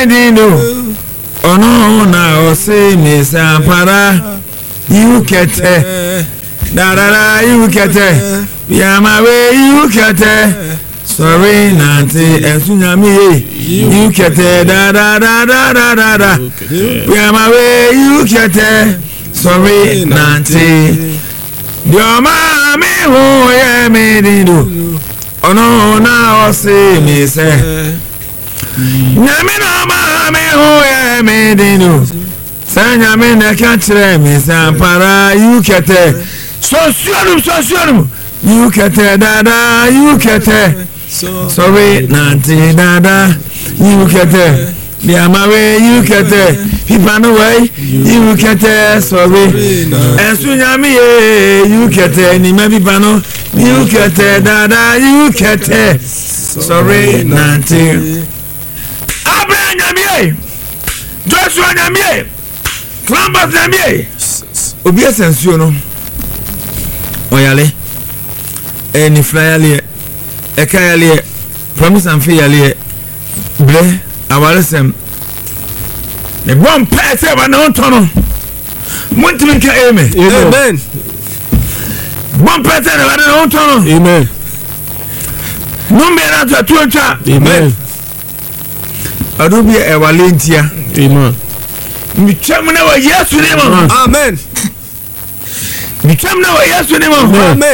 medino ono na ose me sampara you kete darara you kete biama we you kete sorry nanti esunyami you kete da biama we you kete sorry nanti dioma me ho ye medino ono na ose me se nyamina ma me ho ye medino sanya me na katre me sampara you kete so suanum you kete dada you kete sorry nanti dada you kete biama we you kete pipano way you kete sorry esunyami you kete ni me pipano you kete dada you kete sorry nanti nyamie Joshua nyamie Klambas nyamie obi esensuo no oyale eni flyale ekayale promise and fayale ble awaresem ne bom pese ba no tono muntimi ka amen amen bom pese ba no tono amen numbera to tuocha amen adubi e walentia amen mitwam na wa yesu ne mo amen mitwam na wa yesu ne mo amen